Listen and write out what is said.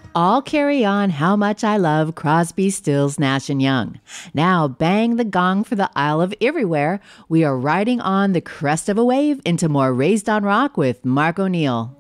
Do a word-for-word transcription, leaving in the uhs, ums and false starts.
All carry on how much I love Crosby, Stills, Nash and Young. Now bang the gong for the Isle of Everywhere. We are riding on the crest of a wave into more Raised on Rock with Mark O'Neill.